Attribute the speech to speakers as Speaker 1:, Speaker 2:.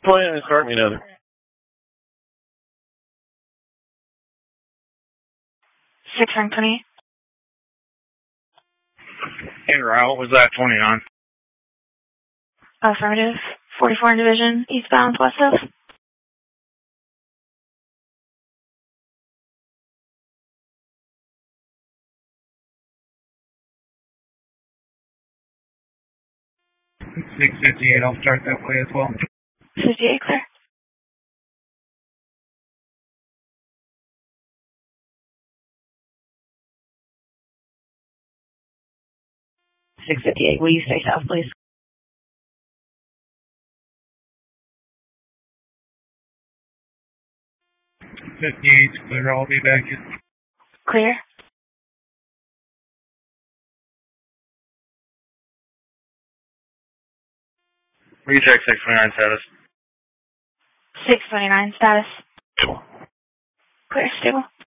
Speaker 1: Plan and start me another.
Speaker 2: Six 20.
Speaker 1: Hey, Ryle, was that 29?
Speaker 2: Affirmative. 44 Division, eastbound, west of.
Speaker 1: It's 658, I'll start that way as well.
Speaker 2: 58, clear.
Speaker 3: Will you stay south, please?
Speaker 1: 58's clear, I'll be back in.
Speaker 2: Clear.
Speaker 1: Recheck 629 status.
Speaker 2: 629 status.
Speaker 1: Stable.
Speaker 2: Clear, stable.